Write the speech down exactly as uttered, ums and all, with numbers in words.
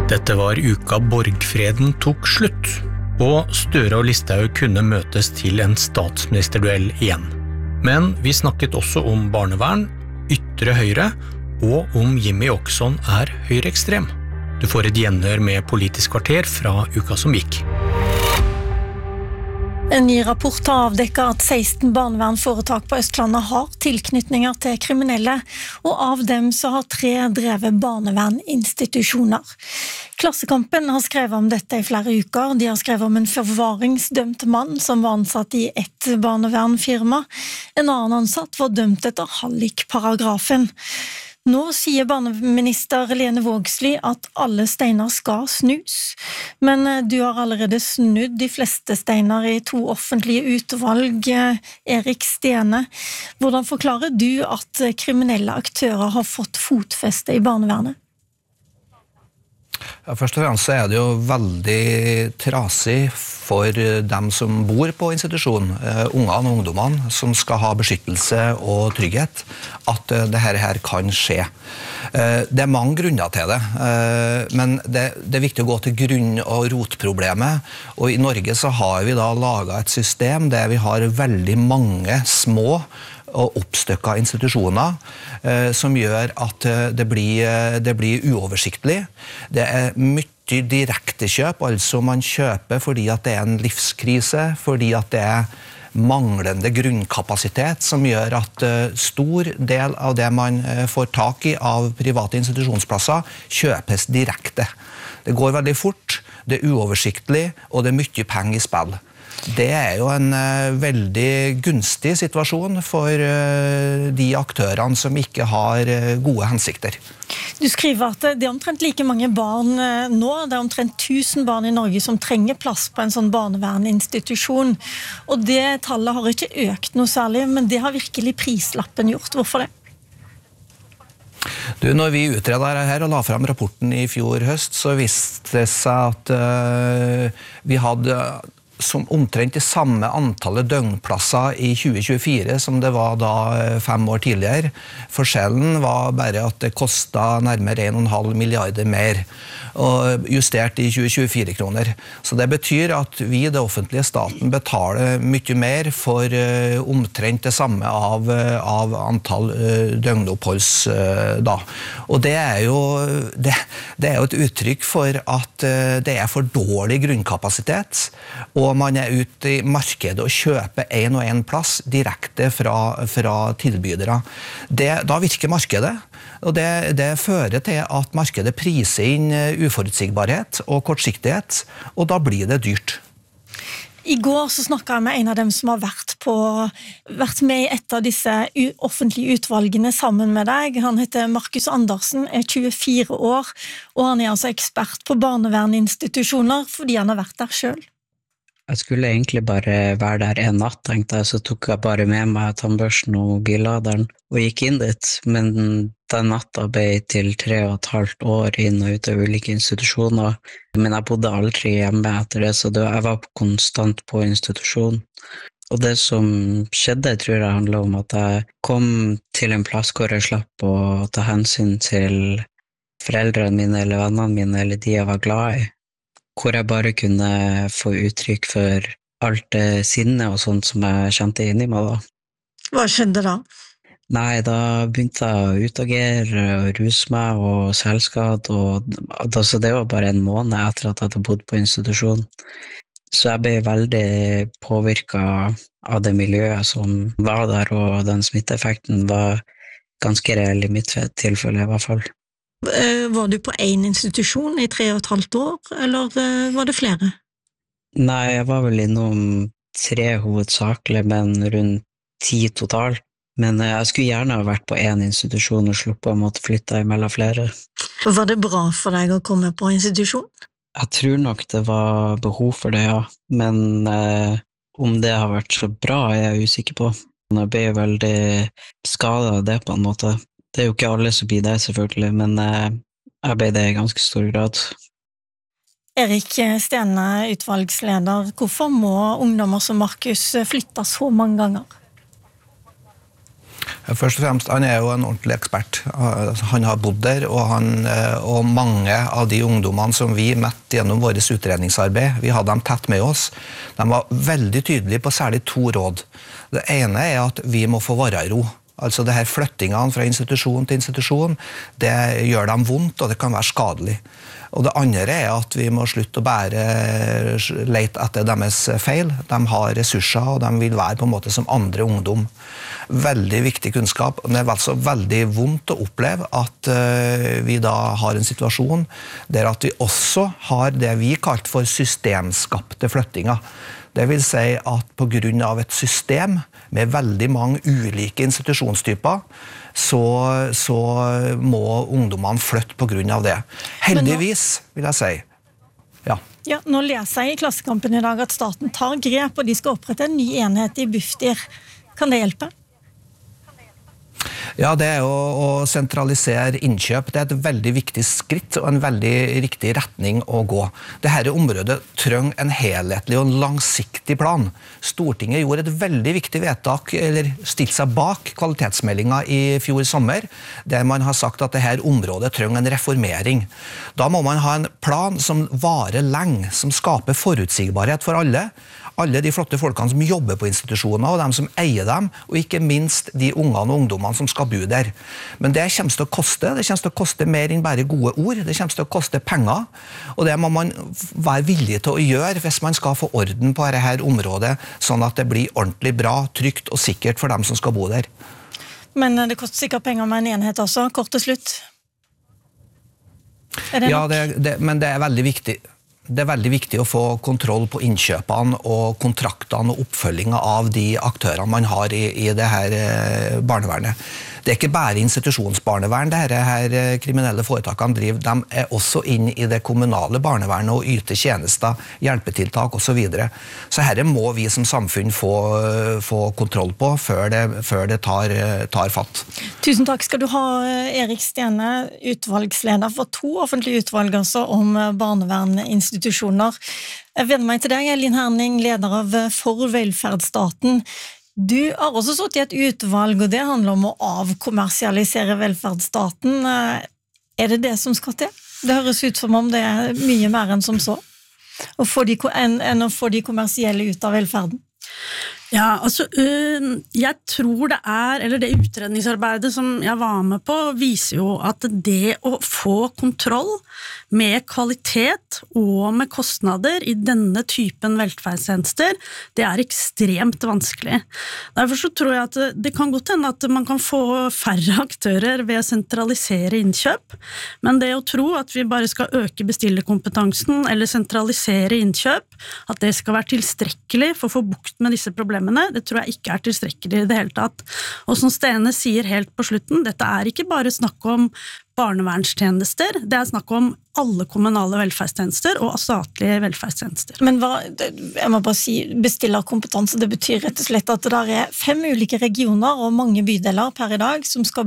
Dette var uka borgfreden tok slutt, og Støre og Listhaug kunne møtes til en statsministerduell igjen. Men vi snakket også om barnevern, ytre høyre, og om Jimmy Åkesson er høyreekstrem. Du får et gjenhør med Politisk kvarter fra uka som gikk. En ny rapport har avdekket at seksten barnevernforetak på Østlandet har tilknytninger til kriminelle, og av dem så har tre drevet barneverninstitusjoner. Klassekampen har skrevet om dette i flere uker. De har skrevet om en forvaringsdømt mann som var ansatt i et barnevernfirma. En annen ansatt var dømt etter hallikparagrafen. Nå sier barneminister Lene Vågslid at alle steiner skal snus, men du har allerede snudd de fleste steiner i to offentlige utvalg, Erik Stene. Hvordan forklarer du at kriminelle aktører har fått fotfeste i barnevernet? Ja, først og fremst så er det jo veldig trasig for dem som bor på institusjon, uh, ungene og ungdommene som skal ha beskyttelse og trygghet, at uh, det her, her kan skje. Uh, det er mange grunner til det, uh, men det, det er viktig å gå til grunn- og rotproblemet, og i Norge så har vi da laget et system der vi har veldig mange små og oppstykka institusjoner eh, som gjør at det blir, det blir uoversiktlig. Det er mye direktekjøp, altså man kjøper fordi at det er en livskrise, fordi at det er manglende grunnkapasitet som gjør at uh, stor del av det man uh, får tak i av private institusjonsplasser kjøpes direkte. Det går veldig fort, det er uoversiktlig, og det er mye penger i spill. Det er jo en uh, veldig gunstig situasjon for uh, de aktørene som ikke har uh, gode hensikter. Du skriver at det er omtrent like mange barn uh, nå, det er omtrent tusen barn i Norge som trenger plass på en sånn barneverninstitusjon, og det tallet har ikke økt noe særlig, men det har virkelig prislappen gjort. Hvorfor det? Du, når vi utredet her og la frem rapporten i fjor høst, så viste det seg at uh, vi hadde som omtrent det samme antallet døgnplasser i tjue tjuefire som det var da fem år tidligere. Forskjellen var bare at det kostet nærmere en og en halv milliarder mer, og justert i tjue tjuefire kroner. Så det betyr at vi, det offentlige staten, betaler mye mer for uh, omtrent det samme av, av antall uh, døgnoppholds uh, da. Og det er jo, det, det er jo et uttrykk for at uh, det er for dårlig grunnkapasitet, og og man er ute i markedet og kjøper en og en plass direkte fra, fra tilbydere. Det, da virker markedet, og det, det fører til at markedet priser inn uforutsigbarhet og kortsiktighet, og da blir det dyrt. I går så snakket jeg med en av dem som har vært, på, vært med i et av disse offentlige utvalgene sammen med deg. Han heter Markus Andersen, er tjuefire år, og han er altså ekspert på barneverninstitusjoner fordi han har vært der selv. Jeg skulle egentlig bare være der en natt, tenkte jeg, så tok jeg bare med meg tannbørsten og mobilladeren og gikk inn dit, men den natta ble til tre og et halvt år inn og ut av ulike institusjoner, men jeg bodde aldri hjemme etter det, så det, jeg var konstant på institusjon. Og det som skjedde, tror jeg handler om at jeg kom til en plass hvor jeg slapp å ta hensyn til foreldrene mine eller vennene mine eller de jeg var glad i, hvor jeg bare kunne få uttrykk for alt det sinne og sånt som jeg kjente inni meg da. Hva skjedde da? Nei, da begynte jeg å utagere og ruse meg og selvskad, og altså, det var bare en måned etter at jeg hadde bodd på institusjon. Så jeg ble veldig påvirket av det miljøet som var der, og den smitteeffekten var ganske reell i mitt tilfelle i hvert fall. Var du på en institusjon i tre og et halvt år, eller var det flere? Nei, jeg var vel innom tre hovedsakelig, men rundt ti totalt. Men jeg skulle gjerne ha vært på en institusjon og sluppet å måtte flytte mellom flere. Var det bra for deg å komme på institusjon? Jeg tror nok det var behov for det, ja. Men eh, om det har vært så bra er jeg usikker på. Jeg ble veldig skadet av det på en måte. Det er jo ikke alle som blir det, selvfølgelig, men eh, jeg ble det i ganske stor grad. Erik Stene, utvalgsleder, hvorfor må ungdommer som Markus flytte så mange ganger? Først og fremst, han er jo en ordentlig ekspert. Han har bodd der, og, han, og mange av de ungdommene som vi møtte gjennom vårt utredningsarbeid, vi hadde dem tett med oss, de var veldig tydelige på særlig to råd. Det ene er at vi må få være i ro. Altså det her flyttingene fra institusjon til institusjon, det gjør dem vondt, og det kan være skadelig. Og det andre er at vi må slutte å bare lete etter deres feil. De har ressurser, og de vil være på en måte som andre ungdom. Veldig viktig kunnskap. Det er altså veldig vondt å oppleve at vi da har en situasjon der at vi også har det vi kalt for systemskapte flyttinger. Det vil si at på grunn av et system med veldig mange ulike institusjonstyper, så, så må ungdommene flytte på grunn av det. Heldigvis, vil jeg si. Ja. Ja, nå leser jeg i Klassekampen i dag at staten tar grep, og de skal opprette en ny enhet i Bufdir. Kan det hjelpe? Ja, det er jo å sentralisere innkjøp. Det er et veldig viktig skritt og en veldig riktig retning å gå. Dette området trenger en helhetlig og langsiktig plan. Stortinget gjorde et veldig viktig vedtak, eller stilte seg bak kvalitetsmeldingen i fjor sommer, der man har sagt at dette området trenger en reformering. Da må man ha en plan som varer lenge, som skaper forutsigbarhet for alle. Alle de flotte folkene som jobber på institusjoner, og de som eier dem, og ikke minst de ungene og ungdommene som skal bo der. Men det kommer til å koste, det kommer til å koste mer enn bare gode ord, det kommer til å koste penger, og det må man være villig til å gjøre hvis man skal få orden på dette området, sånn at det blir ordentlig bra, trygt og sikkert for dem som skal bo der. Men det koster sikkert penger med en enhet også, kort til slutt. Er det ja, nok? det, det, men det er veldig viktig. Det er veldig viktig å få kontroll på innkjøpene og kontraktene og oppfølgingen av de aktørene man har i, i det her barnevernet. Det er ikke bare institusjonsbarnevern det her kriminelle foretakene driver, de er også inn i det kommunale barnevernet og yter tjenester, hjelpetiltak og så videre. Så her må vi som samfunn få, få kontroll på før det, før det tar, tar fatt. Tusen takk skal du ha, Erik Stene, utvalgsleder for to offentlige utvalg altså om barnevernsinstitusjoner. Jeg vender meg til deg, Linn Herning, leder av For velferdsstaten. Du har også sittet i et utvalg, og det handler om å avkommersialisere velferdsstaten. Er det det som skal til? Det høres ut som om det er mye mer enn som så, å få de, enn, enn å få de kommersielle ut av velferden. Ja, altså, jeg tror det er, eller det utredningsarbeidet som jeg var med på, viser jo at det å få kontroll med kvalitet og med kostnader i denne typen velferdstjenester, det er ekstremt vanskelig. Derfor så tror jeg at det kan godt hende at man kan få færre aktører ved å sentralisere innkjøp, men det å tro at vi bare skal øke bestillerkompetansen eller sentralisere innkjøp, at det skal være tilstrekkelig for å få bukt med disse problemene, det tror jeg ikke er tilstrekkelig i det hele tatt. Og som Stene sier helt på slutten, dette er ikke bare snakk om barnevernstjenester, det er snakk om alle kommunale velferdstjenester og statlige velferdstjenester. Men hva, jeg må bare si, bestillerkompetanse, det betyr rett og slett at det der er fem ulike regioner og mange bydeler per i dag som skal